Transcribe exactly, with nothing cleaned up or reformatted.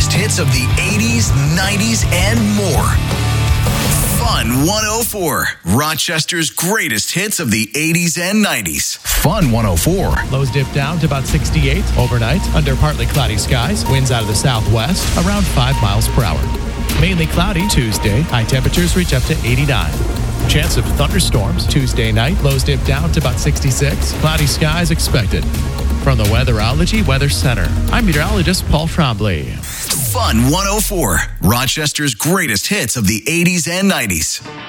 greatest hits of the eighties, nineties, and more. Fun one oh four, Rochester's greatest hits of the eighties and nineties. Fun one oh four. Lows dip down to about sixty-eight overnight under partly cloudy skies. Winds out of the southwest around five miles per hour. Mainly cloudy Tuesday. High temperatures reach up to eighty-nine. Chance of thunderstorms Tuesday night. Lows dip down to about sixty-six. Cloudy skies expected. From the Weatherology Weather Center, I'm meteorologist Paul Trombley. Fun one oh four, Rochester's greatest hits of the eighties and nineties.